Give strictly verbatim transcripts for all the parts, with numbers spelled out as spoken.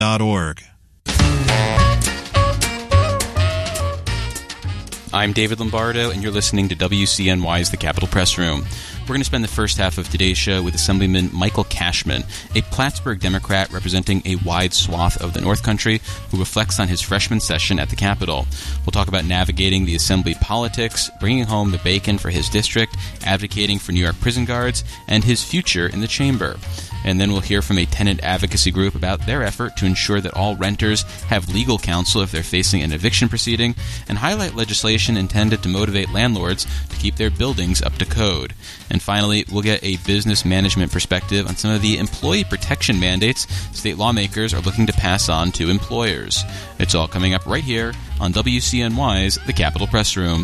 dot org. I'm David Lombardo, and you're listening to W C N Y's The Capitol Press Room. We're going to spend the first half of today's show with Assemblyman Michael Cashman, a Plattsburgh Democrat representing a wide swath of the North Country, who reflects on his freshman session at the Capitol. We'll talk about navigating the Assembly politics, bringing home the bacon for his district, advocating for New York prison guards, and his future in the chamber. And then we'll hear from a tenant advocacy group about their effort to ensure that all renters have legal counsel if they're facing an eviction proceeding, and highlight legislation intended to motivate landlords to keep their buildings up to code. And finally, we'll get a business management perspective on some of the employee protection mandates state lawmakers are looking to pass on to employers. It's all coming up right here on W C N Y's The Capitol Press Room.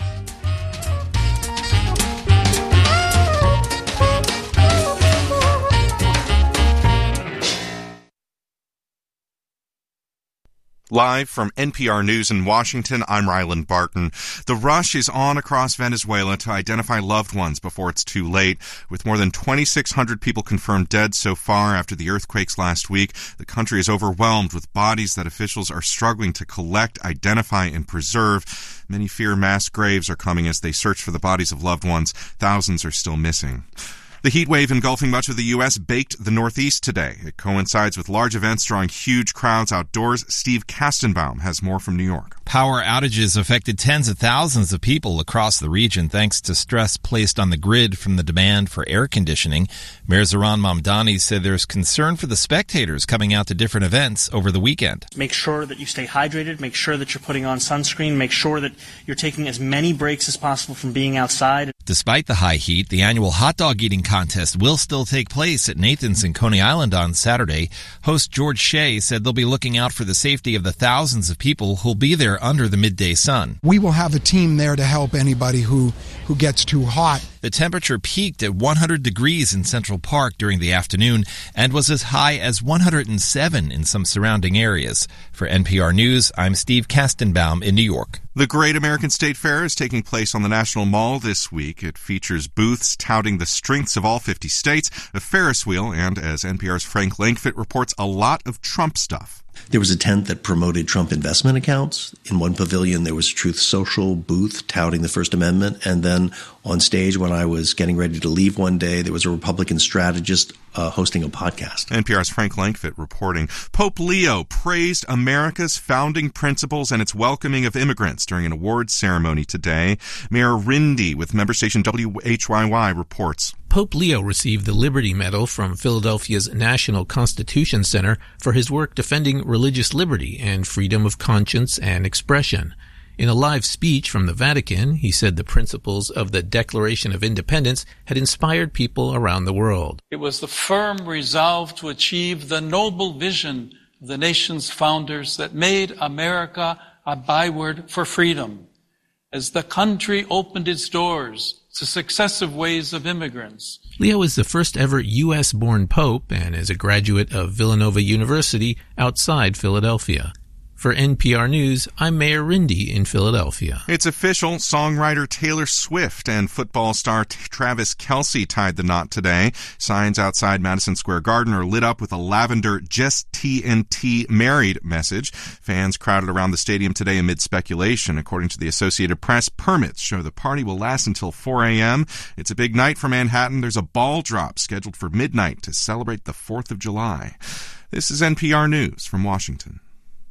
Live from N P R News in Washington, I'm Ryland Barton. The rush is on across Venezuela to identify loved ones before it's too late. With more than twenty-six hundred people confirmed dead so far after the earthquakes last week, the country is overwhelmed with bodies that officials are struggling to collect, identify, and preserve. Many fear mass graves are coming as they search for the bodies of loved ones. Thousands are still missing. The heat wave engulfing much of the U S baked the Northeast today. It coincides with large events drawing huge crowds outdoors. Steve Kastenbaum has more from New York. Power outages affected tens of thousands of people across the region thanks to stress placed on the grid from the demand for air conditioning. Mayor Zoran Mamdani said there's concern for the spectators coming out to different events over the weekend. Make sure that you stay hydrated. Make sure that you're putting on sunscreen. Make sure that you're taking as many breaks as possible from being outside. Despite the high heat, the annual hot dog eating contest will still take place at Nathan's in Coney Island on Saturday. Host George Shea said they'll be looking out for the safety of the thousands of people who'll be there under the midday sun. We will have a team there to help anybody who, who gets too hot. The temperature peaked at one hundred degrees in Central Park during the afternoon and was as high as one hundred seven in some surrounding areas. For N P R News, I'm Steve Kastenbaum in New York. The Great American State Fair is taking place on the National Mall this week. It features booths touting the strengths of all fifty states, a Ferris wheel, and, as N P R's Frank Langfitt reports, a lot of Trump stuff. There was a tent that promoted Trump investment accounts. In one pavilion, there was a Truth Social booth touting the First Amendment. And then on stage, when I was getting ready to leave one day, there was a Republican strategist uh, hosting a podcast. N P R's Frank Langfitt reporting. Pope Leo praised America's founding principles and its welcoming of immigrants during an awards ceremony today. Mayor Rindy with member station W H Y Y reports. Pope Leo received the Liberty Medal from Philadelphia's National Constitution Center for his work defending religious liberty and freedom of conscience and expression. In a live speech from the Vatican, he said the principles of the Declaration of Independence had inspired people around the world. It was the firm resolve to achieve the noble vision of the nation's founders that made America a byword for freedom. As the country opened its doors to successive waves of immigrants. Leo is the first ever U S-born pope and is a graduate of Villanova University outside Philadelphia. For N P R News, I'm Mayor Rindy in Philadelphia. It's official. Songwriter Taylor Swift and football star Travis Kelce tied the knot today. Signs outside Madison Square Garden are lit up with a lavender Just T N T married message. Fans crowded around the stadium today amid speculation. According to the Associated Press, permits show the party will last until four a.m. It's a big night for Manhattan. There's a ball drop scheduled for midnight to celebrate the fourth of July. This is N P R News from Washington.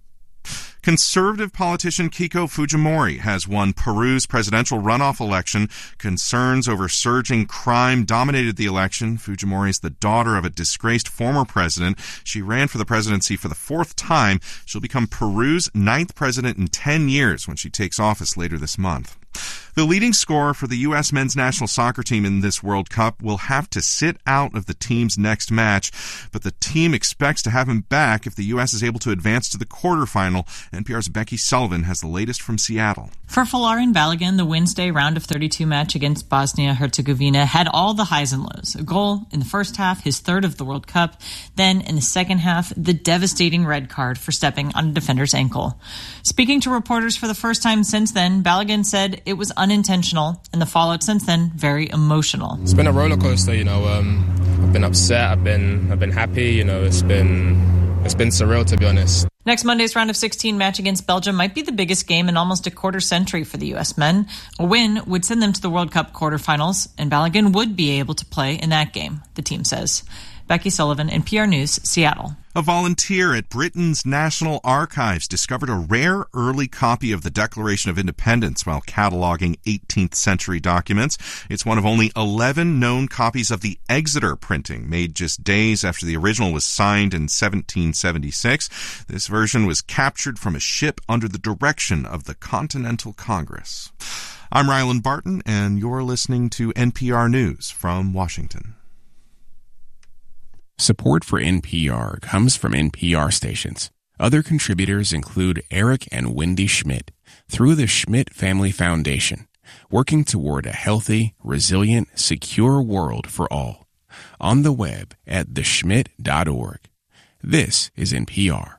Conservative politician Keiko Fujimori has won Peru's presidential runoff election. Concerns over surging crime dominated the election. Fujimori is the daughter of a disgraced former president. She ran for the presidency for the fourth time. She'll become Peru's ninth president in ten years when she takes office later this month. The leading scorer for the U S men's national soccer team in this World Cup will have to sit out of the team's next match, but the team expects to have him back if the U S is able to advance to the quarterfinal. N P R's Becky Sullivan has the latest from Seattle. For Folarin Balogun, the Wednesday round of thirty-two match against Bosnia-Herzegovina had all the highs and lows. A goal in the first half, his third of the World Cup. Then in the second half, the devastating red card for stepping on a defender's ankle. Speaking to reporters for the first time since then, Balogun said it was unintentional, and the fallout since then very emotional. It's been a roller coaster, you know. Um, I've been upset. I've been, I've been happy. You know, it's been it's been surreal, to be honest. Next Monday's round of sixteen match against Belgium might be the biggest game in almost a quarter century for the U S men. A win would send them to the World Cup quarterfinals, and Balogun would be able to play in that game, the team says. Becky Sullivan, N P R News, Seattle. A volunteer at Britain's National Archives discovered a rare early copy of the Declaration of Independence while cataloging eighteenth century documents. It's one of only eleven known copies of the Exeter printing, made just days after the original was signed in seventeen seventy-six. This version was captured from a ship under the direction of the Continental Congress. I'm Ryland Barton, and you're listening to N P R News from Washington. Support for N P R comes from N P R stations. Other contributors include Eric and Wendy Schmidt through the Schmidt Family Foundation, working toward a healthy, resilient, secure world for all. On the web at the schmidt dot org. This is N P R.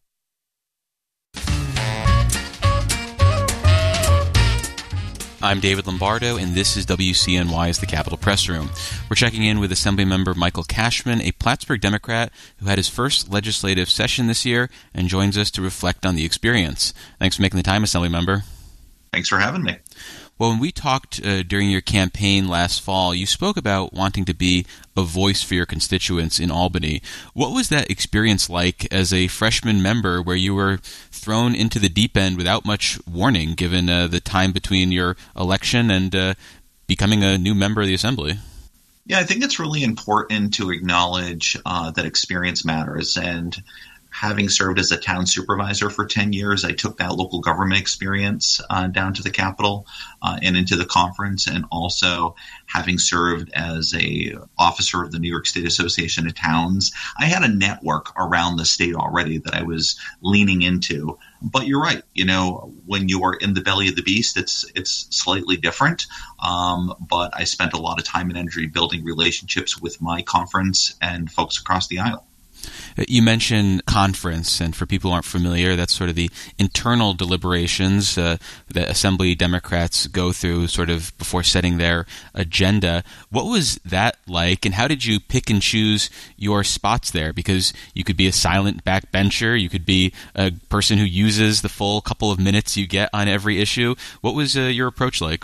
I'm David Lombardo, and this is W C N Y's The Capitol Press Room. We're checking in with Assemblymember Michael Cashman, a Plattsburgh Democrat who had his first legislative session this year and joins us to reflect on the experience. Thanks for making the time, Assemblymember. Thanks for having me. Well, when we talked uh, during your campaign last fall, you spoke about wanting to be a voice for your constituents in Albany. What was that experience like as a freshman member where you were thrown into the deep end without much warning, given uh, the time between your election and uh, becoming a new member of the Assembly? Yeah, I think it's really important to acknowledge uh, that experience matters. And having served as a town supervisor for ten years, I took that local government experience uh, down to the Capitol uh, and into the conference. And also having served as a officer of the New York State Association of Towns, I had a network around the state already that I was leaning into. But you're right. You know, when you are in the belly of the beast, it's it's slightly different. Um, but I spent a lot of time and energy building relationships with my conference and folks across the aisle. You mentioned conference, and for people who aren't familiar, that's sort of the internal deliberations uh, that Assembly Democrats go through sort of before setting their agenda. What was that like, and how did you pick and choose your spots there? Because you could be a silent backbencher, you could be a person who uses the full couple of minutes you get on every issue. What was uh, your approach like?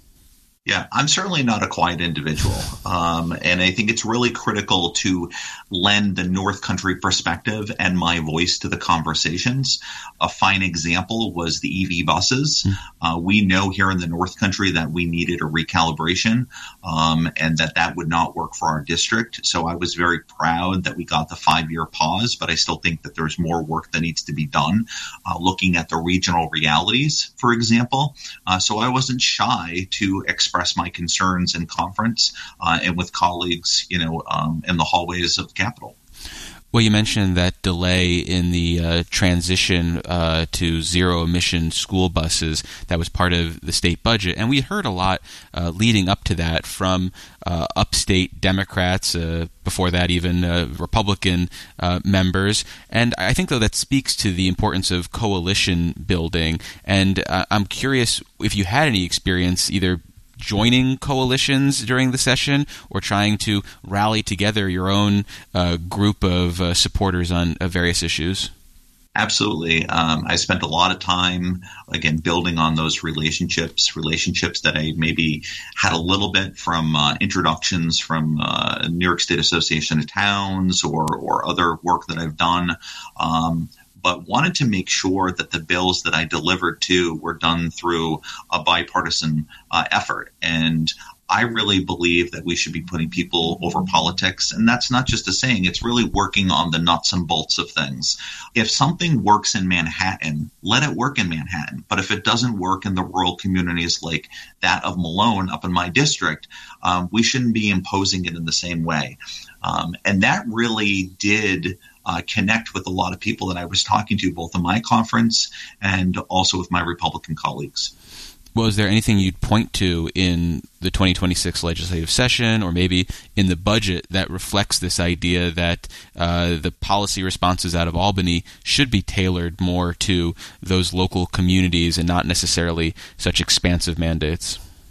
Yeah, I'm certainly not a quiet individual. Um, and I think it's really critical to lend the North Country perspective and my voice to the conversations. A fine example was the E V buses. Uh, we know here in the North Country that we needed a recalibration um, and that that would not work for our district. So I was very proud that we got the five-year pause, but I still think that there's more work that needs to be done uh, looking at the regional realities, for example. Uh, so I wasn't shy to express my concerns in conference uh, and with colleagues, you know, um, in the hallways of the Capitol. Well, you mentioned that delay in the uh, transition uh, to zero-emission school buses that was part of the state budget. And we heard a lot uh, leading up to that from uh, upstate Democrats, uh, before that even uh, Republican uh, members. And I think, though, that speaks to the importance of coalition building. And uh, I'm curious if you had any experience either joining coalitions during the session or trying to rally together your own uh, group of uh, supporters on uh, various issues? Absolutely. Um, I spent a lot of time, again, building on those relationships, relationships that I maybe had a little bit from uh, introductions from uh, New York State Association of Towns or, or other work that I've done. Um, but wanted to make sure that the bills that I delivered to were done through a bipartisan uh, effort. And I really believe that we should be putting people over politics. And that's not just a saying, it's really working on the nuts and bolts of things. If something works in Manhattan, let it work in Manhattan. But if it doesn't work in the rural communities like that of Malone up in my district, um, we shouldn't be imposing it in the same way. Um, and that really did Uh, connect with a lot of people that I was talking to, both in my conference and also with my Republican colleagues. Well, is there anything you'd point to in the twenty twenty-six legislative session or maybe in the budget that reflects this idea that uh, the policy responses out of Albany should be tailored more to those local communities and not necessarily such expansive mandates?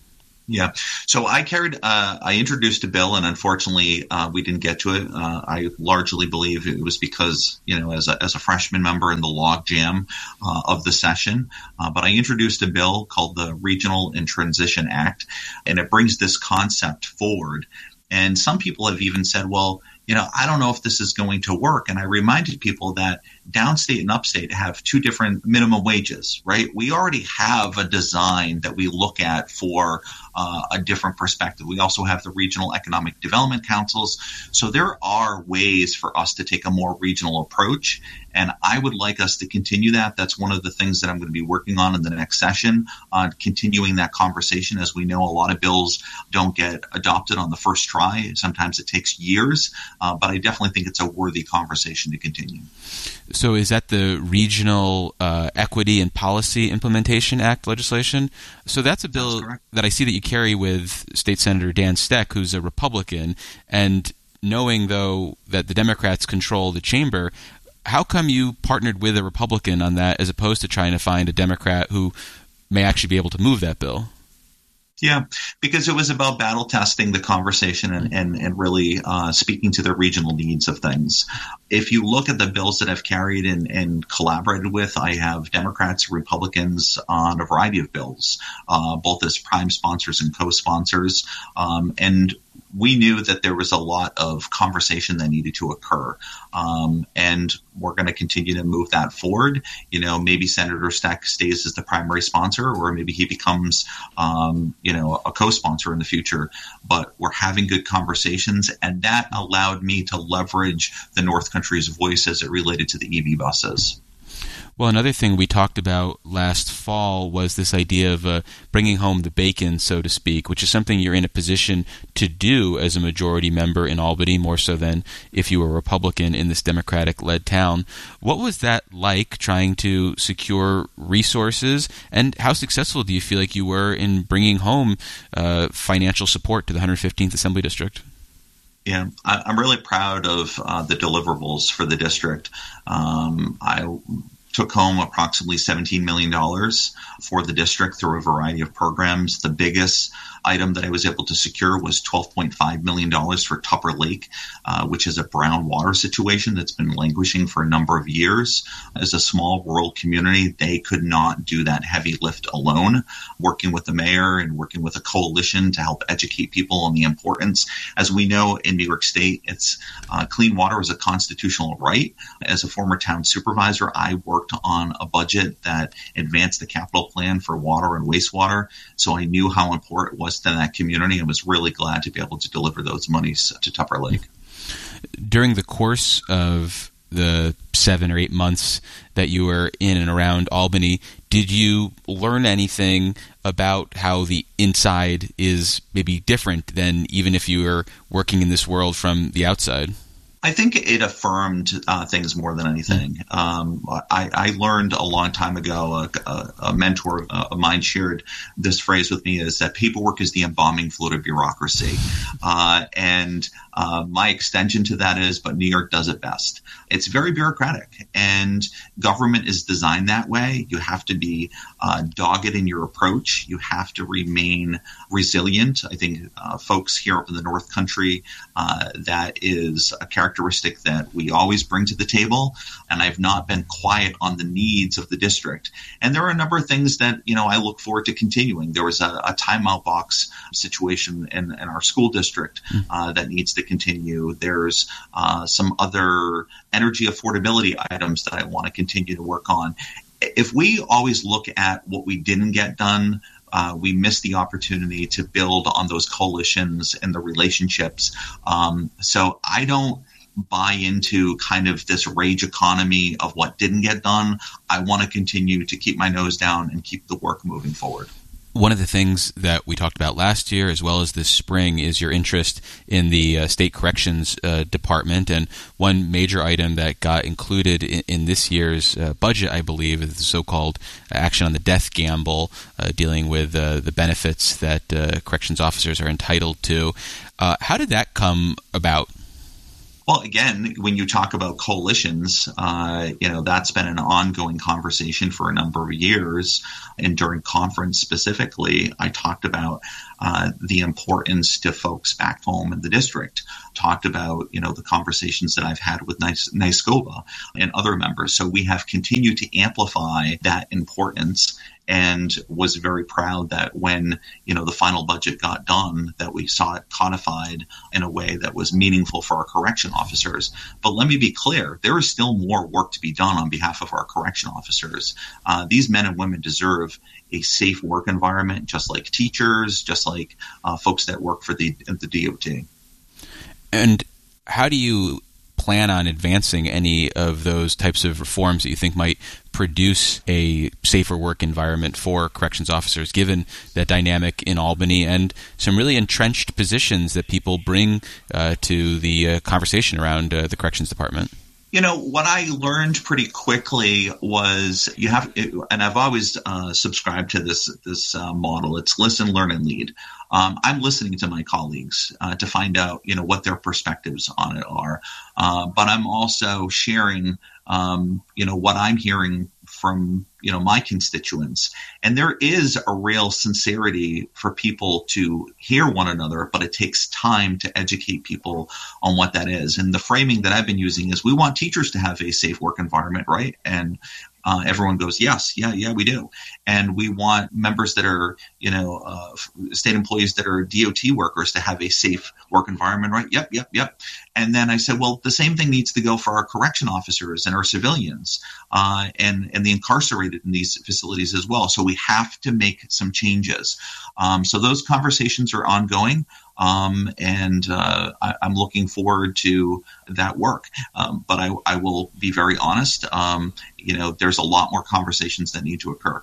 Yeah. So I carried, uh, I introduced a bill, and unfortunately, uh, we didn't get to it. Uh, I largely believe it was because, you know, as a, as a freshman member in the logjam uh, of the session. Uh, but I introduced a bill called the Regional and Transition Act, and it brings this concept forward. And some people have even said, well, you know, I don't know if this is going to work. And I reminded people that downstate and upstate have two different minimum wages, right? We already have a design that we look at for uh, a different perspective. We also have the regional economic development councils. So there are ways for us to take a more regional approach. And I would like us to continue that. That's one of the things that I'm going to be working on in the next session, on uh, continuing that conversation. As we know, a lot of bills don't get adopted on the first try. Sometimes it takes years. Uh, but I definitely think it's a worthy conversation to continue. So is that the Regional uh, Equity and Policy Implementation Act legislation? So that's a bill that's that I see that you carry with State Senator Dan Steck, who's a Republican. And knowing, though, that the Democrats control the chamber, how come you partnered with a Republican on that as opposed to trying to find a Democrat who may actually be able to move that bill? Yeah, because it was about battle testing the conversation and, and, and really uh, speaking to the regional needs of things. If you look at the bills that I've carried and, and collaborated with, I have Democrats, Republicans on a variety of bills, uh, both as prime sponsors and co-sponsors. Um, and we knew that there was a lot of conversation that needed to occur. Um, and we're going to continue to move that forward. You know, maybe Senator Steck stays as the primary sponsor, or maybe he becomes, um, you know, a co-sponsor in the future. But we're having good conversations, and that allowed me to leverage the North Country's voice as it related to the E V buses. Well, another thing we talked about last fall was this idea of uh, bringing home the bacon, so to speak, which is something you're in a position to do as a majority member in Albany, more so than if you were a Republican in this Democratic-led town. What was that like, trying to secure resources, and how successful do you feel like you were in bringing home uh, financial support to the one hundred fifteenth Assembly District? Yeah, I, I'm really proud of uh, the deliverables for the district. Um, I took home approximately seventeen million dollars for the district through a variety of programs. The biggest item that I was able to secure was twelve point five million dollars for Tupper Lake, uh, which is a brown water situation that's been languishing for a number of years. As a small rural community, they could not do that heavy lift alone. Working with the mayor and working with a coalition to help educate people on the importance. As we know in New York State, it's uh, clean water is a constitutional right. As a former town supervisor, I worked on a budget that advanced the capital plan for water and wastewater. So I knew how important it was to that community and was really glad to be able to deliver those monies to Tupper Lake. During the course of the seven or eight months that you were in and around Albany, did you learn anything about how the inside is maybe different than even if you were working in this world from the outside? I think it affirmed uh, things more than anything. Um, I, I learned a long time ago, a, a, a mentor of mine shared this phrase with me, is that paperwork is the embalming fluid of bureaucracy. Uh, and uh, my extension to that is, but New York does it best. It's very bureaucratic, and government is designed that way. You have to be uh, dogged in your approach. You have to remain resilient. I think uh, folks here up in the North Country, uh, that is a characteristic that we always bring to the table, and I've not been quiet on the needs of the district. And there are a number of things that, you know, I look forward to continuing. There was a, a timeout box situation in, in our school district uh, that needs to continue. There's uh, some other energy affordability items that I want to continue to work on. If we always look at what we didn't get done, uh, we miss the opportunity to build on those coalitions and the relationships. Um, so I don't buy into kind of this rage economy of what didn't get done. I want to continue to keep my nose down and keep the work moving forward. One of the things that we talked about last year as well as this spring is your interest in the uh, state corrections uh, department. And one major item that got included in, in this year's uh, budget, I believe, is the so-called action on the death gamble, uh, dealing with uh, the benefits that uh, corrections officers are entitled to. Uh, how did that come about? Well, again, when you talk about coalitions, uh, you know, that's been an ongoing conversation for a number of years. And during conference specifically, I talked about uh, the importance to folks back home in the district. Talked about, you know, the conversations that I've had with NYSCOBA and other members. So we have continued to amplify that importance, and was very proud that when, you know, the final budget got done, that we saw it codified in a way that was meaningful for our correction officers. But let me be clear, there is still more work to be done on behalf of our correction officers. Uh, these men and women deserve a safe work environment, just like teachers, just like uh, folks that work for the, the D O T. And how do you plan on advancing any of those types of reforms that you think might produce a safer work environment for corrections officers, given that dynamic in Albany and some really entrenched positions that people bring uh, to the uh, conversation around uh, the corrections department? You know, what I learned pretty quickly was you have, and I've always uh, subscribed to this this uh, model. It's listen, learn, and lead. Um, I'm listening to my colleagues uh, to find out, you know, what their perspectives on it are. Uh, but I'm also sharing, um, you know, what I'm hearing from, you know, my constituents. And there is a real sincerity for people to hear one another, but it takes time to educate people on what that is. And the framing that I've been using is we want teachers to have a safe work environment, right? And Uh, everyone goes, yes, yeah, yeah, we do. And we want members that are, you know, uh, state employees that are D O T workers to have a safe work environment, right? Yep, yep, yep. And then I said, well, the same thing needs to go for our correction officers and our civilians uh, and, and the incarcerated in these facilities as well. So we have to make some changes. Um, so those conversations are ongoing. Um, and uh, I, I'm looking forward to that work. Um, but I, I will be very honest. Um, you know, there's a lot more conversations that need to occur.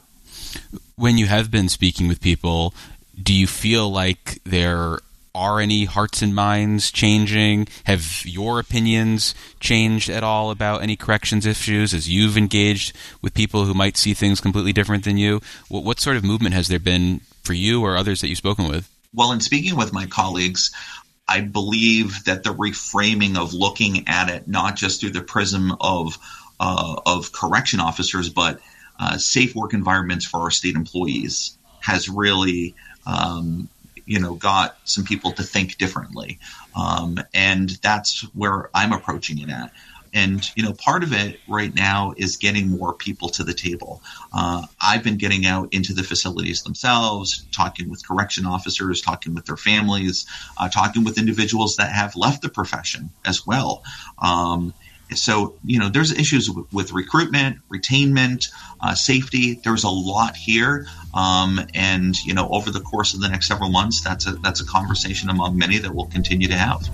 When you have been speaking with people, do you feel like there are any hearts and minds changing? Have your opinions changed at all about any corrections issues as you've engaged with people who might see things completely different than you? What, what sort of movement has there been for you or others that you've spoken with? Well, in speaking with my colleagues, I believe that the reframing of looking at it not just through the prism of uh, of correction officers, but uh, safe work environments for our state employees has really, um, you know, got some people to think differently. Um, and that's where I'm approaching it at. And, you know, part of it right now is getting more people to the table. Uh, I've been getting out into the facilities themselves, talking with correction officers, talking with their families, uh, talking with individuals that have left the profession as well. Um, so, you know, there's issues with, with recruitment, retainment, uh, safety. There's a lot here. Um, and, you know, over the course of the next several months, that's a, that's a conversation among many that we'll continue to have.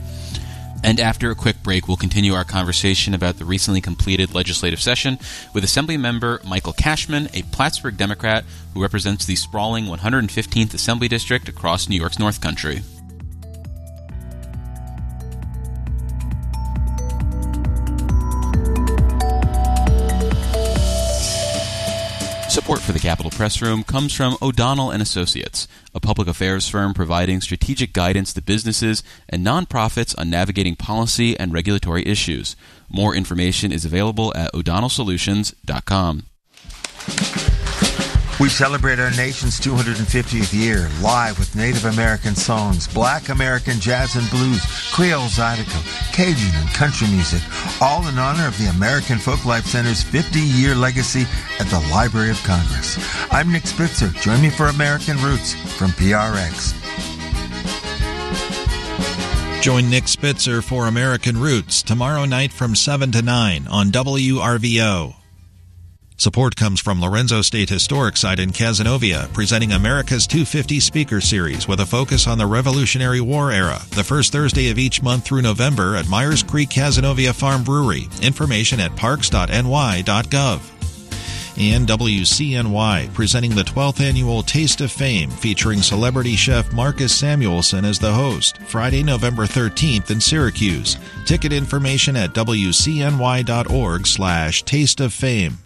And after a quick break, we'll continue our conversation about the recently completed legislative session with Assembly Member Michael Cashman, a Plattsburgh Democrat who represents the sprawling one hundred fifteenth Assembly District across New York's North Country. Support for the Capitol Press Room comes from O'Donnell and Associates, a public affairs firm providing strategic guidance to businesses and nonprofits on navigating policy and regulatory issues. More information is available at o'donnell solutions dot com. We celebrate our nation's two hundred fiftieth year live with Native American songs, Black American jazz and blues, Creole Zydeco, Cajun and country music, all in honor of the American Folklife Center's fifty-year legacy at the Library of Congress. I'm Nick Spitzer. Join me for American Roots from P R X. Join Nick Spitzer for American Roots tomorrow night from seven to nine on W R V O. Support comes from Lorenzo State Historic Site in Cazenovia, presenting America's two fifty Speaker Series with a focus on the Revolutionary War era, the first Thursday of each month through November at Myers Creek Cazenovia Farm Brewery. Information at parks dot n y dot gov. And W C N Y, presenting the twelfth Annual Taste of Fame, featuring celebrity chef Marcus Samuelson as the host, Friday, November thirteenth in Syracuse. Ticket information at w c n y dot org slash taste of fame.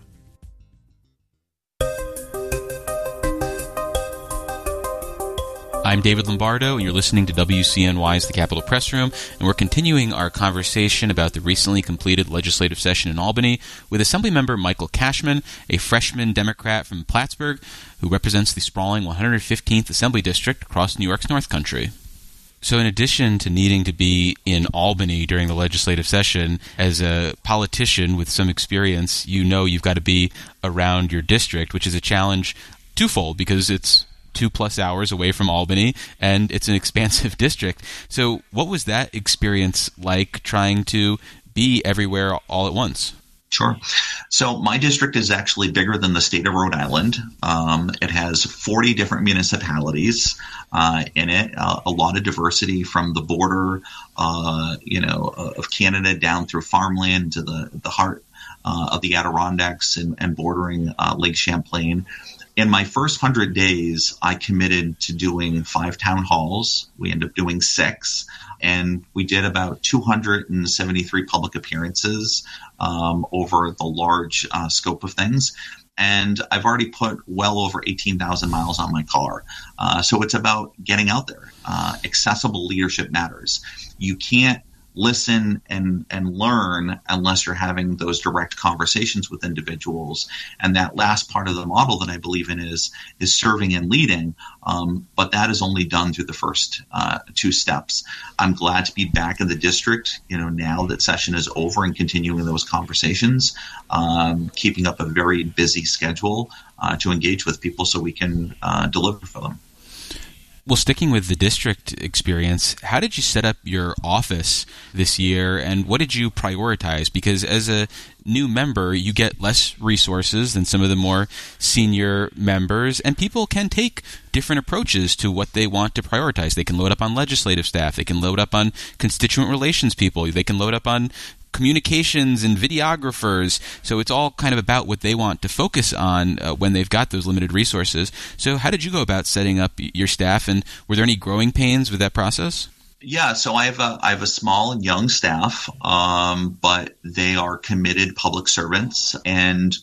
I'm David Lombardo, and you're listening to W C N Y's The Capitol Press Room, and we're continuing our conversation about the recently completed legislative session in Albany with Assemblymember Michael Cashman, a freshman Democrat from Plattsburgh, who represents the sprawling one hundred fifteenth Assembly District across New York's North Country. So in addition to needing to be in Albany during the legislative session, as a politician with some experience, you know you've got to be around your district, which is a challenge twofold because it's two plus hours away from Albany and it's an expansive district. So what was that experience like trying to be everywhere all at once? Sure. So my district is actually bigger than the state of Rhode Island. Um, it has forty different municipalities uh, in it, uh, a lot of diversity from the border, uh, you know, of Canada down through farmland to the, the heart uh, of the Adirondacks and, and bordering uh, Lake Champlain. In my first hundred days, I committed to doing five town halls. We ended up doing six, and we did about two hundred seventy-three public appearances um, over the large uh, scope of things. And I've already put well over eighteen thousand miles on my car. Uh, so it's about getting out there. Uh, accessible leadership matters. You can't listen and, and learn unless you're having those direct conversations with individuals. And that last part of the model that I believe in is is serving and leading. Um, but that is only done through the first uh, two steps. I'm glad to be back in the district, you know, now that session is over and continuing those conversations, um, keeping up a very busy schedule uh, to engage with people so we can uh, deliver for them. Well, sticking with the district experience, how did you set up your office this year, and what did you prioritize? Because as a new member, you get less resources than some of the more senior members, and people can take different approaches to what they want to prioritize. They can load up on legislative staff. They can load up on constituent relations people. They can load up on communications and videographers. So it's all kind of about what they want to focus on uh, when they've got those limited resources. So how did you go about setting up your staff, and were there any growing pains with that process? Yeah, so I have a I have a small and young staff, um, but they are committed public servants, and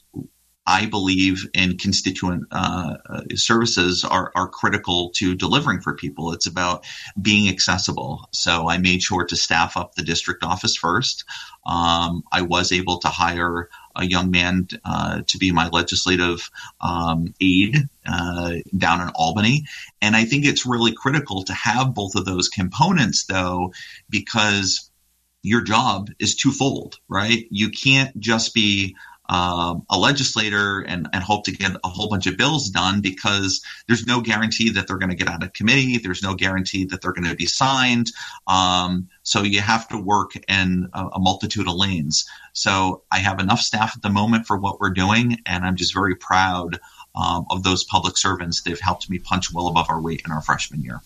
I believe in constituent uh, services are, are critical to delivering for people. It's about being accessible. So I made sure to staff up the district office first. Um, I was able to hire a young man uh, to be my legislative um, aide uh, down in Albany. And I think it's really critical to have both of those components, though, because your job is twofold, right? You can't just be Um, a legislator and, and hope to get a whole bunch of bills done, because there's no guarantee that they're going to get out of committee. There's no guarantee that they're going to be signed. Um, so you have to work in a, a multitude of lanes. So I have enough staff at the moment for what we're doing, and I'm just very proud um, of those public servants. They've helped me punch well above our weight in our freshman year.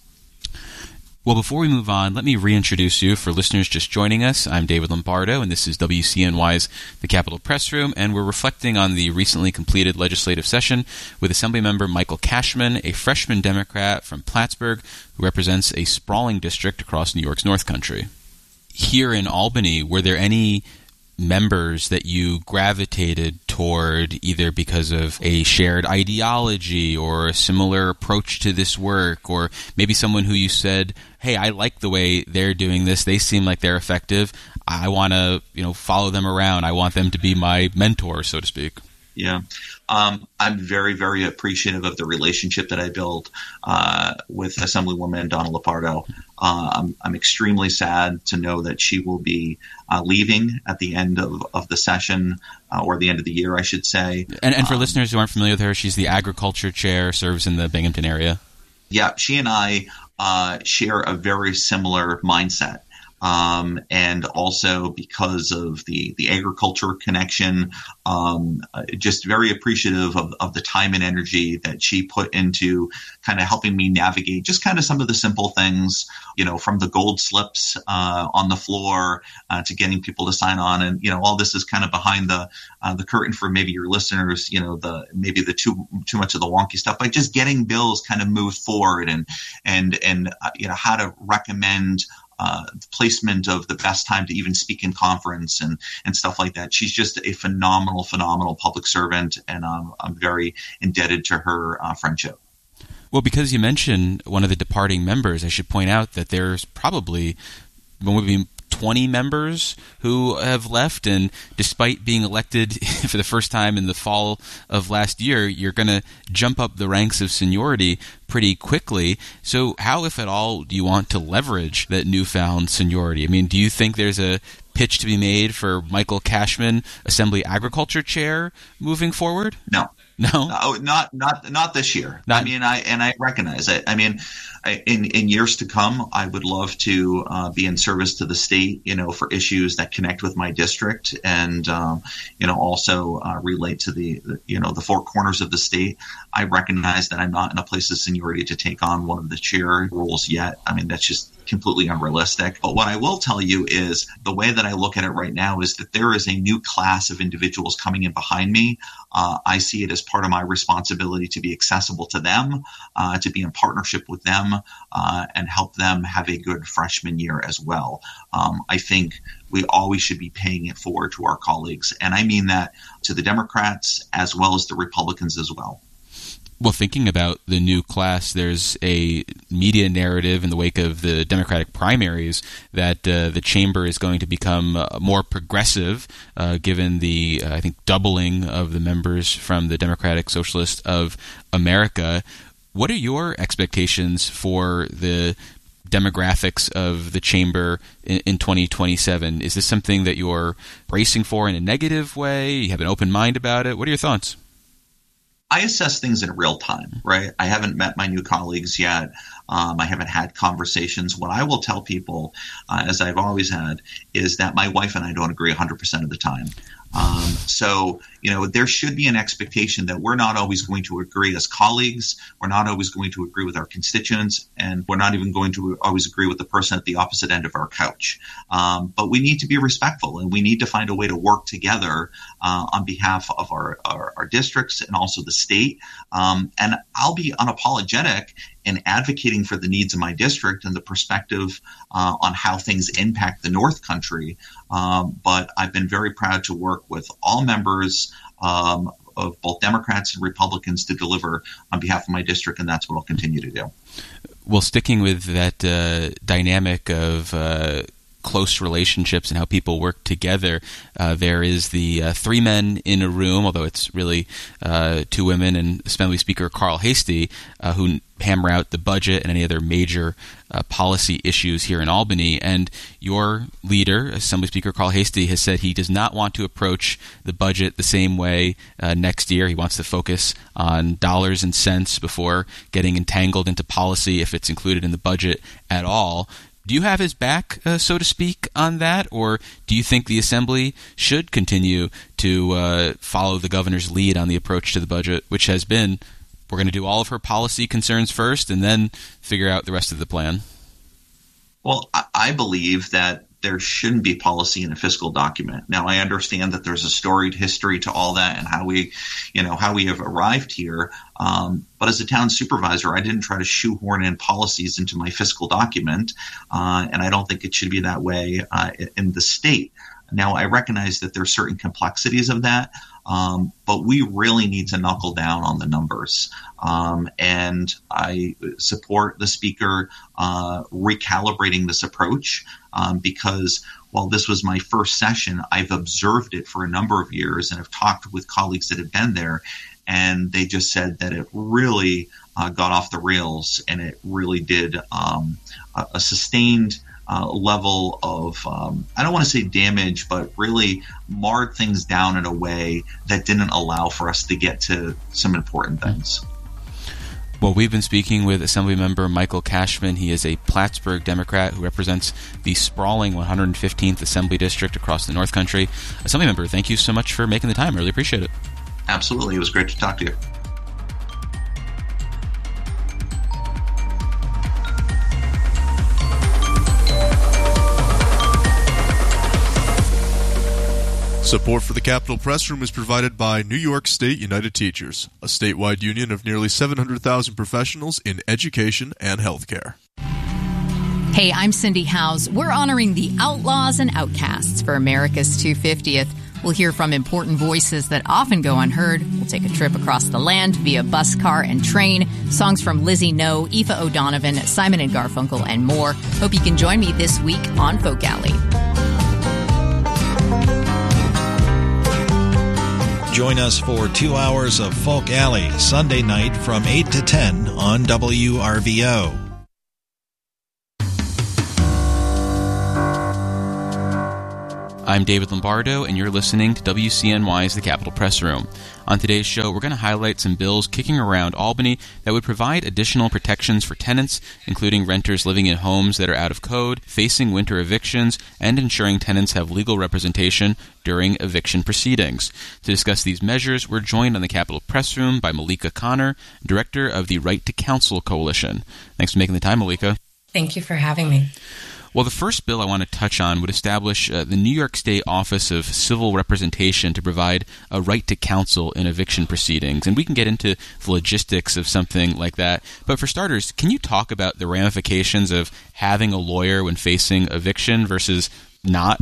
Well, before we move on, let me reintroduce you for listeners just joining us. I'm David Lombardo, and this is W C N Y's The Capitol Press Room, and we're reflecting on the recently completed legislative session with Assemblymember Michael Cashman, a freshman Democrat from Plattsburgh who represents a sprawling district across New York's North Country. Here in Albany, were there any members that you gravitated toward either because of a shared ideology or a similar approach to this work, or maybe someone who you said, hey, I like the way they're doing this, they seem like they're effective, I want to, you know, follow them around, I want them to be my mentor, so to speak? Yeah. Um, I'm very, very appreciative of the relationship that I built uh, with Assemblywoman Donna Lupardo. Uh, I'm, I'm extremely sad to know that she will be uh, leaving at the end of, of the session, uh, or the end of the year, I should say. And, and for um, listeners who aren't familiar with her, she's the agriculture chair, serves in the Binghamton area. Yeah, she and I uh, share a very similar mindset. Um, and also because of the, the agriculture connection, um, uh, just very appreciative of, of the time and energy that she put into kind of helping me navigate just kind of some of the simple things, you know, from the gold slips uh, on the floor uh, to getting people to sign on. And, you know, all this is kind of behind the uh, the curtain for maybe your listeners, you know, the maybe the too too much of the wonky stuff, but just getting bills kind of moved forward and, and, and uh, you know, how to recommend Uh, the placement of the best time to even speak in conference and, and stuff like that. She's just a phenomenal, phenomenal public servant, and um, I'm very indebted to her uh, friendship. Well, because you mentioned one of the departing members, I should point out that there's probably maybe twenty members who have left, and despite being elected for the first time in the fall of last year, you're going to jump up the ranks of seniority pretty quickly. So how, if at all, do you want to leverage that newfound seniority? I mean, do you think there's a pitch to be made for Michael Cashman, Assembly Agriculture Chair, moving forward? No. No, no, not not not this year. Not- I mean, I and I recognize it. I mean, I, in in years to come, I would love to uh, be in service to the state, you know, for issues that connect with my district, and um, you know, also uh, relate to the, the you know the four corners of the state. I recognize that I'm not in a place of seniority to take on one of the chair roles yet. I mean, that's just completely unrealistic. But what I will tell you is the way that I look at it right now is that there is a new class of individuals coming in behind me. Uh, I see it as part of my responsibility to be accessible to them, uh, to be in partnership with them, uh, and help them have a good freshman year as well. Um, I think we always should be paying it forward to our colleagues. And I mean that to the Democrats as well as the Republicans as well. Well, thinking about the new class, there's a media narrative in the wake of the Democratic primaries that uh, the chamber is going to become uh, more progressive, uh, given the, uh, I think, doubling of the members from the Democratic Socialist of America. What are your expectations for the demographics of the chamber in, in twenty twenty-seven? Is this something that you're bracing for in a negative way? You have an open mind about it? What are your thoughts? I assess things in real time, right? I haven't met my new colleagues yet. Um, I haven't had conversations. What I will tell people, uh, as I've always had, is that my wife and I don't agree one hundred percent of the time. Um, so, you know, there should be an expectation that we're not always going to agree as colleagues. We're not always going to agree with our constituents, and we're not even going to always agree with the person at the opposite end of our couch. Um, but we need to be respectful, and we need to find a way to work together uh, on behalf of our, our, our districts and also the state. Um, and I'll be unapologetic in advocating for the needs of my district and the perspective uh, on how things impact the North Country. Um, but I've been very proud to work with all members um, of both Democrats and Republicans to deliver on behalf of my district, and that's what I'll continue to do. Well, sticking with that uh, dynamic of uh, close relationships and how people work together, uh, there is the uh, three men in a room, although it's really uh, two women and Assembly Speaker Carl Heastie, uh, who hammer out the budget and any other major uh, policy issues here in Albany. And your leader, Assembly Speaker Carl Heastie, has said he does not want to approach the budget the same way uh, next year. He wants to focus on dollars and cents before getting entangled into policy if it's included in the budget at all. Do you have his back, uh, so to speak, on that, or do you think the Assembly should continue to uh, follow the governor's lead on the approach to the budget, which has been, we're going to do all of her policy concerns first and then figure out the rest of the plan? Well, I believe that there shouldn't be policy in a fiscal document. Now, I understand that there's a storied history to all that and how we, you know, how we have arrived here. Um, but as a town supervisor, I didn't try to shoehorn in policies into my fiscal document, uh, and I don't think it should be that way uh, in the state. Now, I recognize that there are certain complexities of that, um, but we really need to knuckle down on the numbers. Um, and I support the speaker uh, recalibrating this approach um, because while this was my first session, I've observed it for a number of years and have talked with colleagues that have been there, and they just said that it really uh, got off the rails and it really did um, a, a sustained Uh, level of, um, I don't want to say damage, but really marred things down in a way that didn't allow for us to get to some important things. Well, we've been speaking with Assemblymember Michael Cashman. He is a Plattsburgh Democrat who represents the sprawling one hundred fifteenth Assembly District across the North Country. Assemblymember, thank you so much for making the time. I really appreciate it. Absolutely. It was great to talk to you. Support for the Capitol Press Room is provided by New York State United Teachers, a statewide union of nearly seven hundred thousand professionals in education and healthcare. Hey, I'm Cindy Howes. We're honoring the outlaws and outcasts for America's two hundred fiftieth. We'll hear from important voices that often go unheard. We'll take a trip across the land via bus, car, and train. Songs from Lizzie No, Aoife O'Donovan, Simon and Garfunkel, and more. Hope you can join me this week on Folk Alley. Join us for two hours of Folk Alley, Sunday night from eight to ten on W R V O. I'm David Lombardo, and you're listening to W C N Y's The Capitol Press Room. On today's show, we're going to highlight some bills kicking around Albany that would provide additional protections for tenants, including renters living in homes that are out of code, facing winter evictions, and ensuring tenants have legal representation during eviction proceedings. To discuss these measures, we're joined on the Capitol Press Room by Malika Connor, Director of the Right to Counsel Coalition. Thanks for making the time, Malika. Thank you for having me. Well, the first bill I want to touch on would establish uh, the New York State Office of Civil Representation to provide a right to counsel in eviction proceedings. And we can get into the logistics of something like that. But for starters, can you talk about the ramifications of having a lawyer when facing eviction versus not?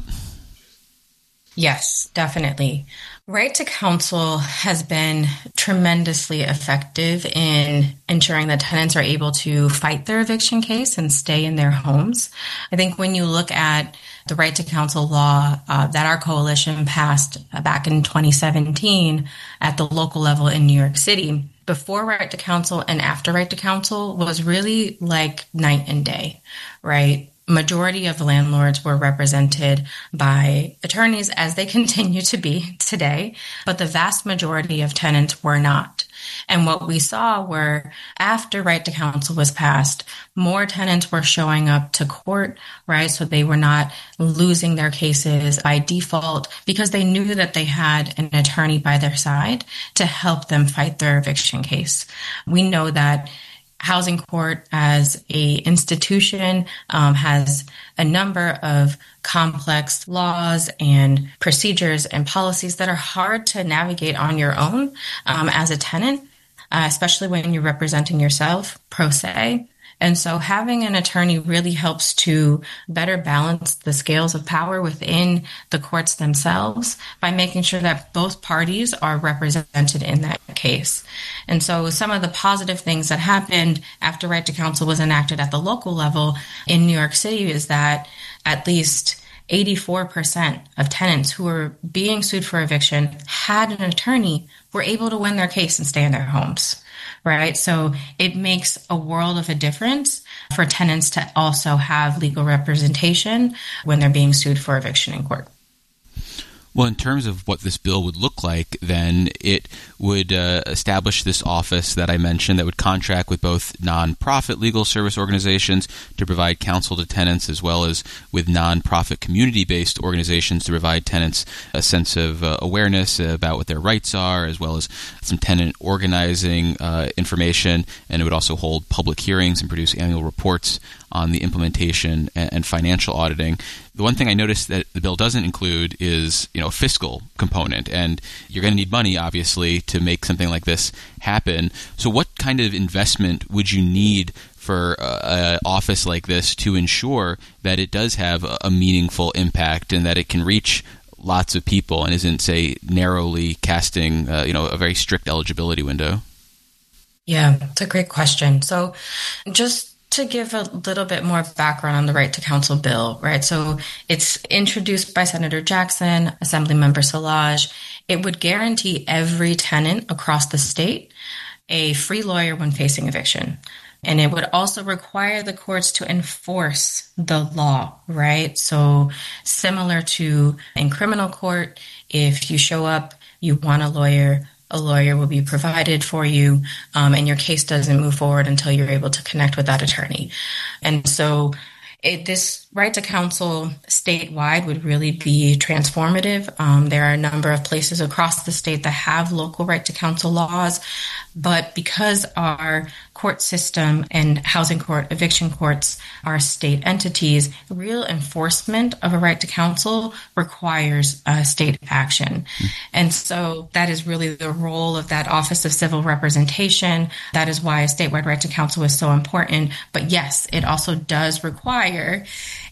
Yes, definitely. Right to counsel has been tremendously effective in ensuring that tenants are able to fight their eviction case and stay in their homes. I think when you look at the right to counsel law uh, that our coalition passed back in twenty seventeen at the local level in New York City, before right to counsel and after right to counsel was really like night and day, right? Majority of landlords were represented by attorneys, as they continue to be today, but the vast majority of tenants were not. And what we saw were, after right to counsel was passed, more tenants were showing up to court, right? So they were not losing their cases by default because they knew that they had an attorney by their side to help them fight their eviction case. We know that Housing Court as a institution um, has a number of complex laws and procedures and policies that are hard to navigate on your own um, as a tenant, uh, especially when you're representing yourself pro se. And so having an attorney really helps to better balance the scales of power within the courts themselves by making sure that both parties are represented in that case. And so some of the positive things that happened after right to counsel was enacted at the local level in New York City is that at least eighty-four percent of tenants who were being sued for eviction had an attorney, were able to win their case and stay in their homes. Right. So it makes a world of a difference for tenants to also have legal representation when they're being sued for eviction in court. Well, in terms of what this bill would look like, then it would uh, establish this office that I mentioned that would contract with both nonprofit legal service organizations to provide counsel to tenants, as well as with nonprofit community-based organizations to provide tenants a sense of uh, awareness about what their rights are, as well as some tenant organizing uh, information. And it would also hold public hearings and produce annual reports on the implementation and financial auditing. The one thing I noticed that the bill doesn't include is, you know, a fiscal component, and you're going to need money, obviously, to make something like this happen. So what kind of investment would you need for an office like this to ensure that it does have a meaningful impact and that it can reach lots of people and isn't, say, narrowly casting, uh, you know, a very strict eligibility window? Yeah, it's a great question. So just to give a little bit more background on the right to counsel bill, right? So it's introduced by Senator Jackson, Assemblymember Szilagyi. It would guarantee every tenant across the state a free lawyer when facing eviction. And it would also require the courts to enforce the law, right? So similar to in criminal court, if you show up, you want a lawyer, a lawyer will be provided for you, um, and your case doesn't move forward until you're able to connect with that attorney. And so it, this right to counsel statewide would really be transformative. Um, there are a number of places across the state that have local right to counsel laws, but because our court system and housing court, eviction courts are state entities, real enforcement of a right to counsel requires uh, state action. Mm. And so that is really the role of that Office of Civil Representation. That is why a statewide right to counsel is so important. But yes, it also does require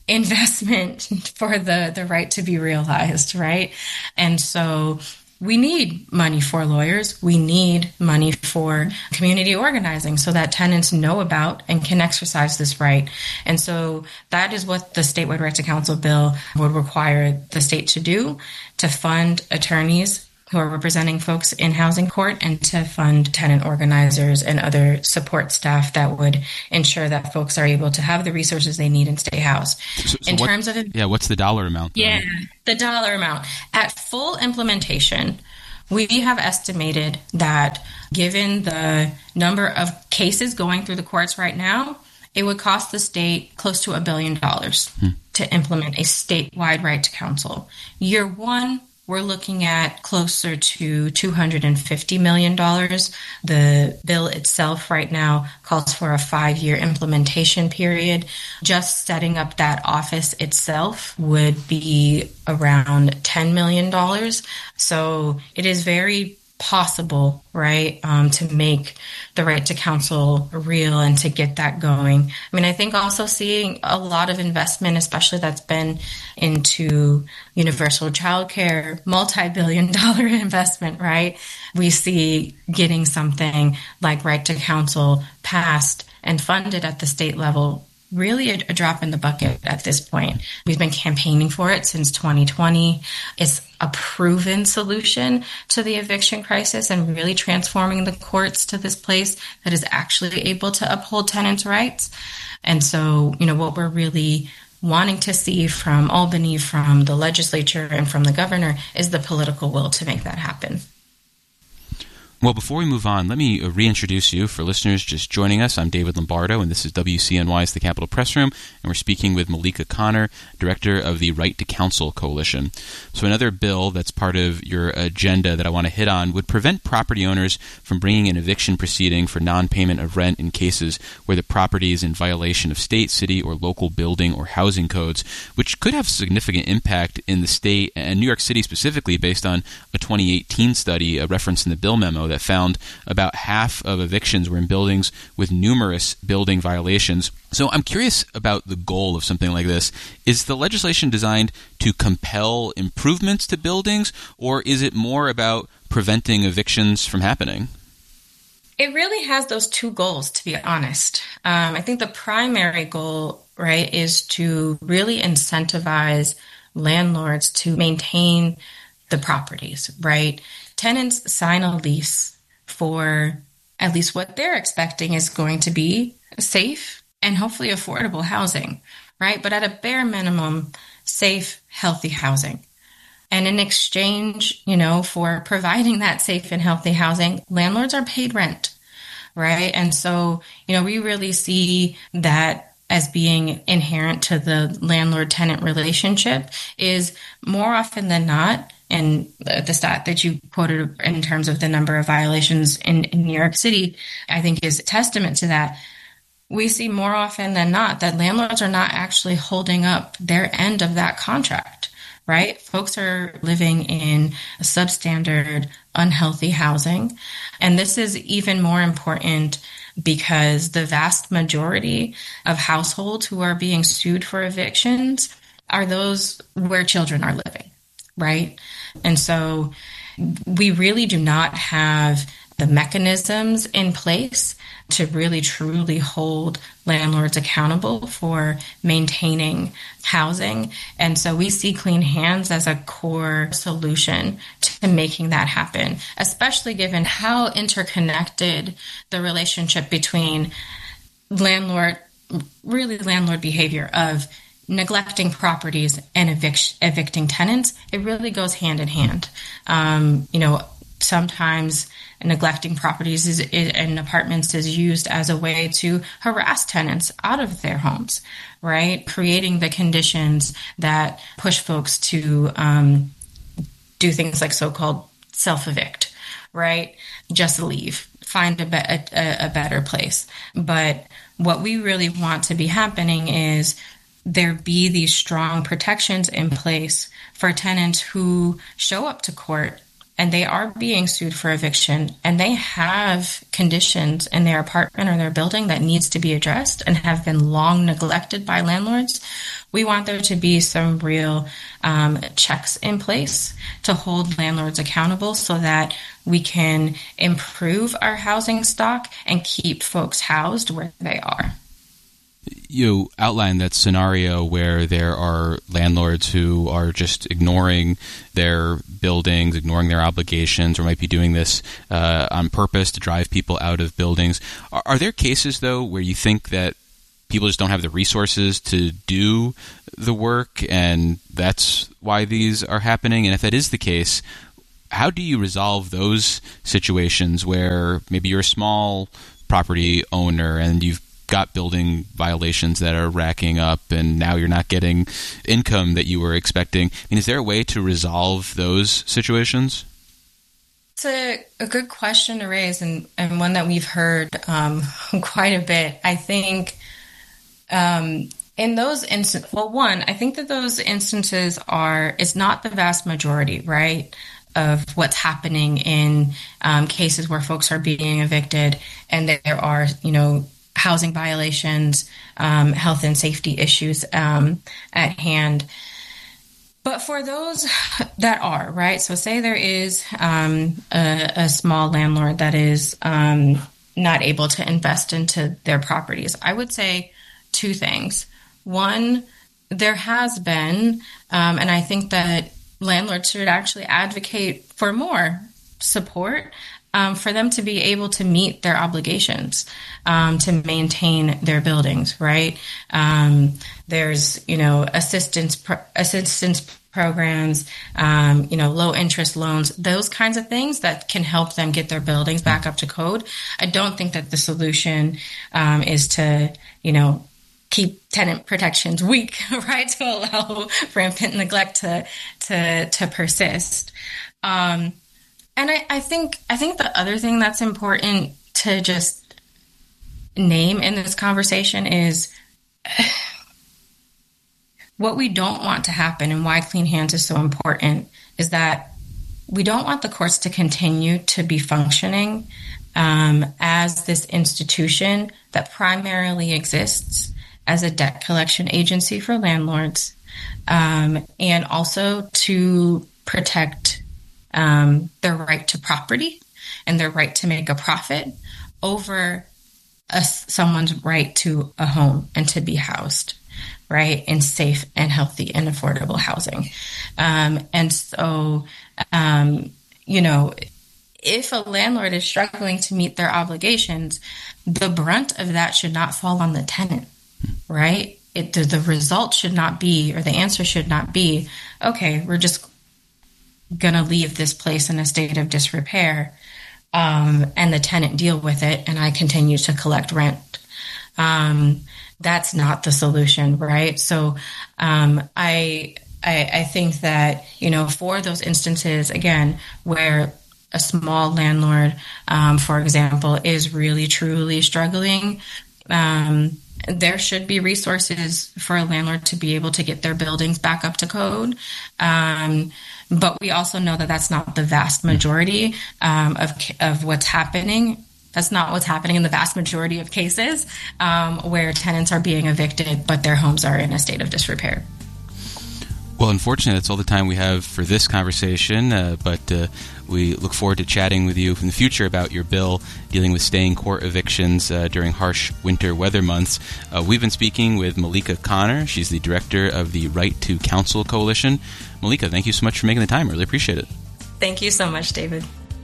investment for the, the right to be realized, right? And so we need money for lawyers. We need money for community organizing so that tenants know about and can exercise this right. And so that is what the statewide right to counsel bill would require the state to do, to fund attorneys who are representing folks in housing court and to fund tenant organizers and other support staff that would ensure that folks are able to have the resources they need and stay housed. So, so in what, terms of it, yeah, what's the dollar amount? Then? Yeah, the dollar amount. At full implementation, we have estimated that given the number of cases going through the courts right now, it would cost the state close to a billion dollars hmm. to implement a statewide right to counsel. Year one, we're looking at closer to two hundred fifty million dollars. The bill itself right now calls for a five-year implementation period. Just setting up that office itself would be around ten million dollars. So it is very possible, right, um, to make the right to counsel real and to get that going. I mean, I think also seeing a lot of investment, especially that's been into universal childcare, multi-billion dollar investment, right? We see getting something like right to counsel passed and funded at the state level really a, a drop in the bucket at this point. We've been campaigning for it since twenty twenty. It's a proven solution to the eviction crisis and really transforming the courts to this place that is actually able to uphold tenants' rights. And so, you know, what we're really wanting to see from Albany, from the legislature, and from the governor is the political will to make that happen. Well, before we move on, let me reintroduce you for listeners just joining us. I'm David Lombardo, and this is W C N Y's The Capitol Press Room, and we're speaking with Malika Connor, director of the Right to Counsel Coalition. So another bill that's part of your agenda that I want to hit on would prevent property owners from bringing an eviction proceeding for non-payment of rent in cases where the property is in violation of state, city, or local building or housing codes, which could have significant impact in the state and New York City specifically based on a twenty eighteen study, a reference in the bill memo, that found about half of evictions were in buildings with numerous building violations. So I'm curious about the goal of something like this. Is the legislation designed to compel improvements to buildings, or is it more about preventing evictions from happening? It really has those two goals, to be honest. Um, I think the primary goal, right, is to really incentivize landlords to maintain the properties, right? Tenants sign a lease for at least what they're expecting is going to be safe and hopefully affordable housing, right? But at a bare minimum, safe, healthy housing. And in exchange, you know, for providing that safe and healthy housing, landlords are paid rent, right? And so, you know, we really see that as being inherent to the landlord-tenant relationship is more often than not, and the stat that you quoted in terms of the number of violations in, in New York City, I think is a testament to that. We see more often than not that landlords are not actually holding up their end of that contract, right? Folks are living in substandard, unhealthy housing. And this is even more important because the vast majority of households who are being sued for evictions are those where children are living, right? And so we really do not have the mechanisms in place to really truly hold landlords accountable for maintaining housing. And so we see Clean Hands as a core solution to making that happen, especially given how interconnected the relationship between landlord, really landlord behavior of neglecting properties and evict, evicting tenants. It really goes hand in hand. Um, you know, sometimes neglecting properties is, is, and apartments is used as a way to harass tenants out of their homes, right? Creating the conditions that push folks to um, do things like so-called self-evict, right? Just leave, find a, be- a, a better place. But what we really want to be happening is there be these strong protections in place for tenants who show up to court and they are being sued for eviction, and they have conditions in their apartment or their building that needs to be addressed and have been long neglected by landlords, we want there to be some real um, checks in place to hold landlords accountable so that we can improve our housing stock and keep folks housed where they are. You outlined that scenario where there are landlords who are just ignoring their buildings, ignoring their obligations, or might be doing this uh, on purpose to drive people out of buildings. Are, are there cases, though, where you think that people just don't have the resources to do the work, and that's why these are happening? And if that is the case, how do you resolve those situations where maybe you're a small property owner and you've got building violations that are racking up, and now you're not getting income that you were expecting? I mean, is there a way to resolve those situations? It's a, a good question to raise, and, and one that we've heard um, quite a bit. I think um, in those instances, well, one, I think that those instances are, it's not the vast majority, right, of what's happening in um, cases where folks are being evicted and there are, you know, housing violations, um, health and safety issues um, at hand. But for those that are, right, so say there is um, a, a small landlord that is um, not able to invest into their properties, I would say two things. One, there has been, um, and I think that landlords should actually advocate for more support Um, for them to be able to meet their obligations, um, to maintain their buildings, right? Um, there's, you know, assistance pro- assistance programs, um, you know, low interest loans, those kinds of things that can help them get their buildings back up to code. I don't think that the solution um, is to, you know, keep tenant protections weak, right? To allow rampant neglect to to to persist. Um, And I, I think I think the other thing that's important to just name in this conversation is what we don't want to happen, and why Clean Hands is so important, is that we don't want the courts to continue to be functioning um, as this institution that primarily exists as a debt collection agency for landlords, um, and also to protect Um, their right to property and their right to make a profit over a, someone's right to a home and to be housed, right, in safe and healthy and affordable housing. Um, and so, um, you know, if a landlord is struggling to meet their obligations, the brunt of that should not fall on the tenant, right? It, the, the result should not be, or the answer should not be, okay, we're just going to leave this place in a state of disrepair, um, and the tenant deal with it, and I continue to collect rent. Um, that's not the solution, right? So um, I, I I think that, you know, for those instances, again, where a small landlord, um, for example, is really, truly struggling, um, there should be resources for a landlord to be able to get their buildings back up to code. Um, but we also know that that's not the vast majority um, of of what's happening. That's not what's happening in the vast majority of cases um, where tenants are being evicted, but their homes are in a state of disrepair. Well, unfortunately, that's all the time we have for this conversation, uh, but uh, we look forward to chatting with you in the future about your bill dealing with staying court evictions uh, during harsh winter weather months. Uh, we've been speaking with Malika Connor. She's the director of the Right to Counsel Coalition. Malika, thank you so much for making the time. I really appreciate it. Thank you so much, David.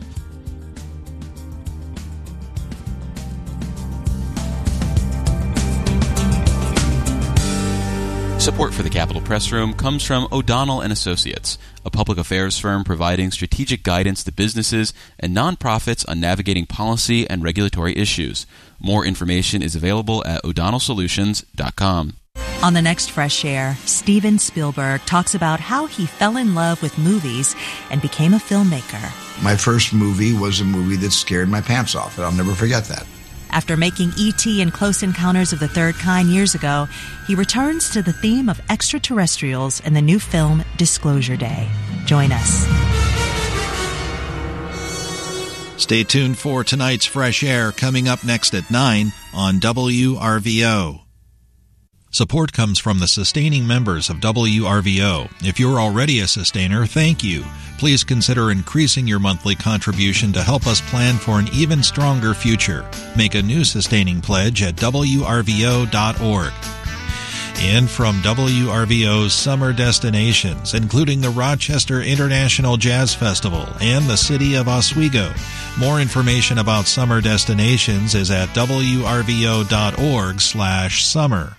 Support for the Capitol Press Room comes from O'Donnell and Associates, a public affairs firm providing strategic guidance to businesses and nonprofits on navigating policy and regulatory issues. More information is available at o'donnell solutions dot com. On the next Fresh Air, Steven Spielberg talks about how he fell in love with movies and became a filmmaker. My first movie was a movie that scared my pants off, and I'll never forget that. After making E T and Close Encounters of the Third Kind years ago, he returns to the theme of extraterrestrials in the new film Disclosure Day. Join us. Stay tuned for tonight's Fresh Air coming up next at nine on W R V O. Support comes from the sustaining members of W R V O. If you're already a sustainer, thank you. Please consider increasing your monthly contribution to help us plan for an even stronger future. Make a new sustaining pledge at W R V O dot org. And from W R V O's summer destinations, including the Rochester International Jazz Festival and the city of Oswego. More information about summer destinations is at W R V O dot org slash summer.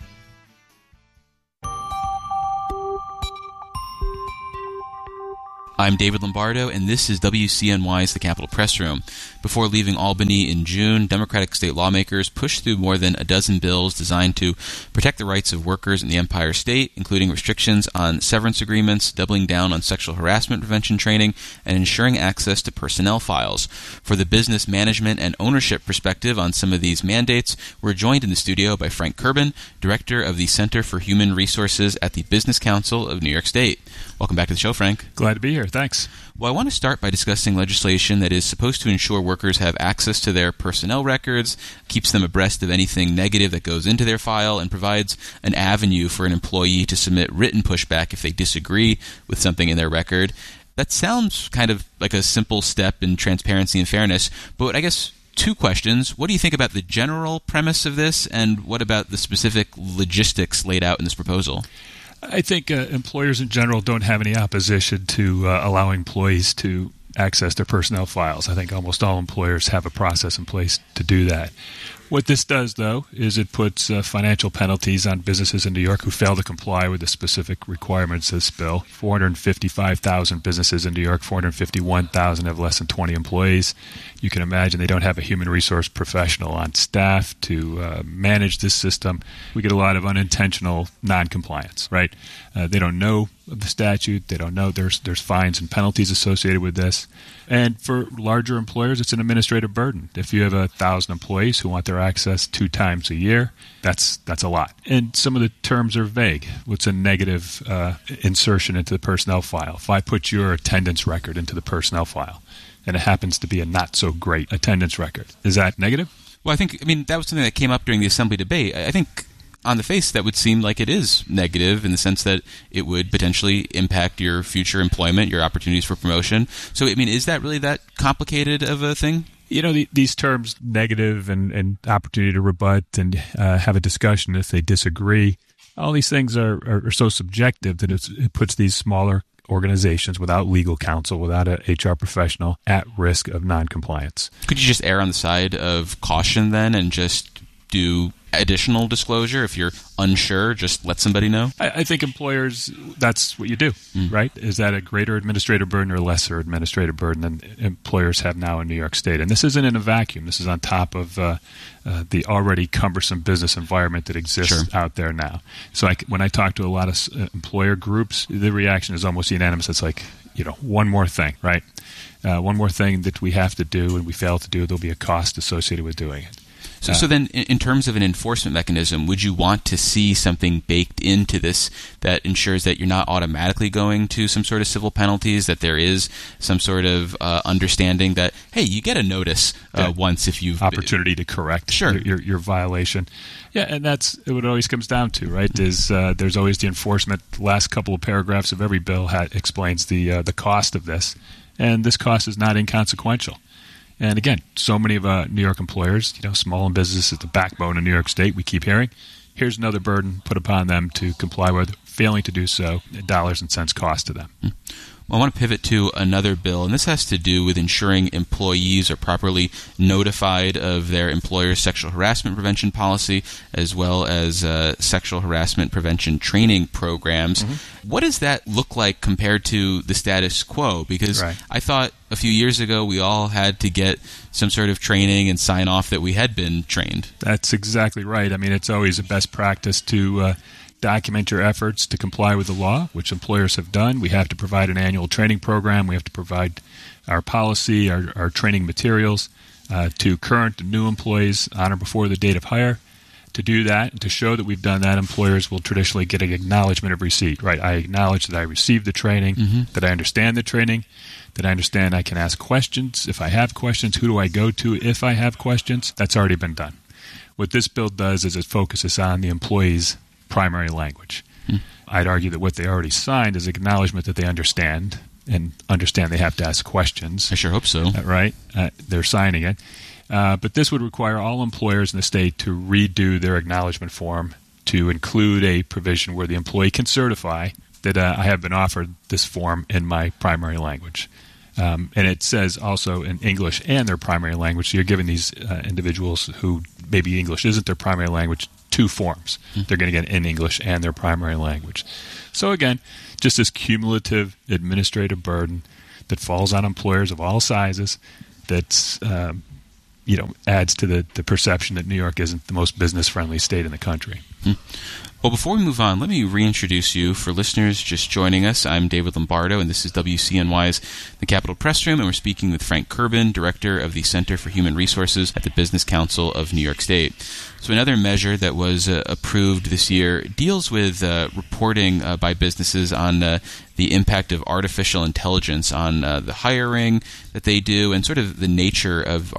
I'm David Lombardo, and this is W C N Y's The Capitol Press Room. Before leaving Albany in June, Democratic state lawmakers pushed through more than a dozen bills designed to protect the rights of workers in the Empire State, including restrictions on severance agreements, doubling down on sexual harassment prevention training, and ensuring access to personnel files. For the business management and ownership perspective on some of these mandates, we're joined in the studio by Frank Kerbin, Director of the Center for Human Resources at the Business Council of New York State. Welcome back to the show, Frank. Glad to be here. Thanks. Well, I want to start by discussing legislation that is supposed to ensure workers have access to their personnel records, keeps them abreast of anything negative that goes into their file, and provides an avenue for an employee to submit written pushback if they disagree with something in their record. That sounds kind of like a simple step in transparency and fairness, but I guess two questions. What do you think about the general premise of this, and what about the specific logistics laid out in this proposal? I think uh, employers in general don't have any opposition to uh, allowing employees to access their personnel files. I think almost all employers have a process in place to do that. What this does, though, is it puts uh, financial penalties on businesses in New York who fail to comply with the specific requirements of this bill. four hundred fifty-five thousand businesses in New York, four hundred fifty-one thousand have less than twenty employees. You can imagine they don't have a human resource professional on staff to uh, manage this system. We get a lot of unintentional noncompliance, right? Uh, they don't know of the statute. They don't know there's there's fines and penalties associated with this. And for larger employers, it's an administrative burden. If you have a thousand employees who want their access two times a year, that's that's a lot. And some of the terms are vague. What's a negative uh, insertion into the personnel file? If I put your attendance record into the personnel file, and it happens to be a not-so-great attendance record, is that negative? Well, I think, I mean, that was something that came up during the Assembly debate. I think on the face, that would seem like it is negative in the sense that it would potentially impact your future employment, your opportunities for promotion. So, I mean, is that really that complicated of a thing? You know, the, these terms, negative and, and opportunity to rebut and uh, have a discussion if they disagree, all these things are, are, are so subjective that it's, it puts these smaller organizations without legal counsel, without an H R professional, at risk of noncompliance. Could you just err on the side of caution then and just do additional disclosure? If you're unsure, just let somebody know? I, I think employers, that's what you do, mm. right? Is that a greater administrative burden or a lesser administrative burden than employers have now in New York State? And this isn't in a vacuum. This is on top of uh, uh, the already cumbersome business environment that exists sure. out there now. So I, when I talk to a lot of uh, employer groups, the reaction is almost unanimous. It's like, you know, one more thing, right? Uh, one more thing that we have to do and we fail to do, there'll be a cost associated with doing it. So, so then, in terms of an enforcement mechanism, would you want to see something baked into this that ensures that you're not automatically going to some sort of civil penalties, that there is some sort of uh, understanding that, hey, you get a notice uh, yeah. once if you've... Opportunity to correct sure. your, your, your violation. Yeah, and that's what it always comes down to, right, mm-hmm. is uh, there's always the enforcement. The last couple of paragraphs of every bill ha- explains the uh, the cost of this, and this cost is not inconsequential. And again, so many of uh, New York employers, you know, small and business is the backbone of New York State. We keep hearing, here's another burden put upon them to comply with. Failing to do so, dollars and cents cost to them. Mm-hmm. Well, I want to pivot to another bill, and this has to do with ensuring employees are properly notified of their employer's sexual harassment prevention policy, as well as uh, sexual harassment prevention training programs. Mm-hmm. What does that look like compared to the status quo? Because right. I thought a few years ago we all had to get some sort of training and sign off that we had been trained. That's exactly right. I mean, it's always a best practice to... Uh, document your efforts to comply with the law, which employers have done. We have to provide an annual training program. We have to provide our policy, our, our training materials uh, to current and new employees on or before the date of hire To do that and to show that we've done that, employers will traditionally get an acknowledgement of receipt, right? I acknowledge that I received the training, mm-hmm. that I understand the training, that I understand I can ask questions. If I have questions, who do I go to if I have questions? That's already been done. What this bill does is it focuses on the employee's primary language. Mm. I'd argue that what they already signed is acknowledgement that they understand and understand they have to ask questions. I sure hope so. Uh, right? Uh, they're signing it. Uh, but this would require all employers in the state to redo their acknowledgement form to include a provision where the employee can certify that uh, I have been offered this form in my primary language. Um, and it says also in English and their primary language. So you're giving these uh, individuals who maybe English isn't their primary language two forms. Mm-hmm. They're going to get in English and their primary language. So again, just this cumulative administrative burden that falls on employers of all sizes that's um, you know, adds to the, the perception that New York isn't the most business-friendly state in the country. Hmm. Well, before we move on, let me reintroduce you. For listeners just joining us, I'm David Lombardo, and this is W C N Y's The Capitol Press Room, and we're speaking with Frank Kerbin, Director of the Center for Human Resources at the Business Council of New York State. So another measure that was uh, approved this year deals with uh, reporting uh, by businesses on uh, the impact of artificial intelligence on uh, the hiring that they do and sort of the nature of